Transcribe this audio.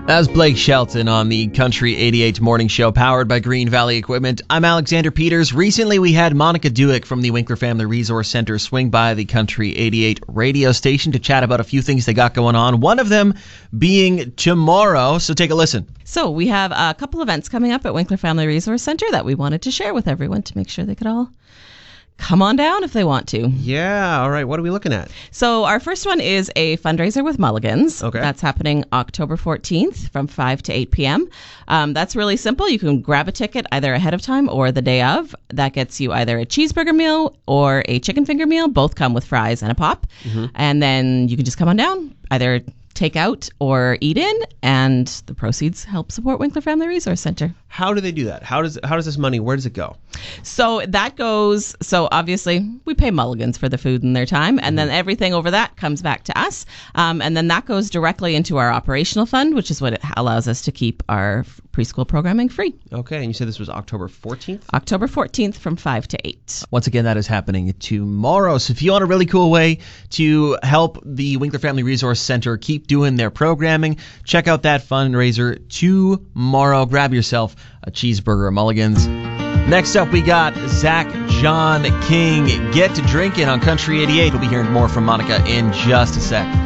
As Blake Shelton on the Country 88 Morning Show, powered by Green Valley Equipment. I'm Alexander Peters. Recently, we had Monica Dewick from the Winkler Family Resource Center swing by the Country 88 radio station to chat about a few things they got going on, one of them being tomorrow. So take a listen. So we have a couple events coming up at Winkler Family Resource Center that we wanted to share with everyone to make sure they could all come on down if they want to. Yeah, all right. What are we looking at? So our first one is a fundraiser with Mulligan's. Okay. That's happening October 14th from 5 to 8 p.m. That's really simple. You can grab a ticket either ahead of time or the day of. That gets you either a cheeseburger meal or a chicken finger meal. Both come with fries and a pop. Mm-hmm. And then you can just come on down, either take out or eat in, and the proceeds help support Winkler Family Resource Center. How do they do that? How does this money, where does it go? So obviously we pay Mulligan's for the food and their time, and then everything over that comes back to us, and then that goes directly into our operational fund, which is what it allows us to keep our preschool programming free. Okay, and you said this was October 14th? October 14th from 5 to 8. Once again, that is happening tomorrow. So if you want a really cool way to help the Winkler Family Resource Center keep doing their programming, check out that fundraiser tomorrow. Grab yourself a cheeseburger at Mulligan's. Next up, we got Zach John King. Get to drinking on Country 88. We'll be hearing more from Monica in just a sec.